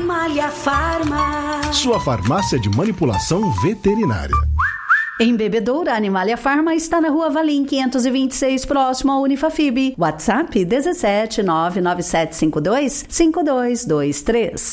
Animalia Farma. Sua farmácia de manipulação veterinária. Em Bebedouro, a Animalia Farma está na Rua Valim 526, próximo ao Unifafib. WhatsApp 17 99752 5223.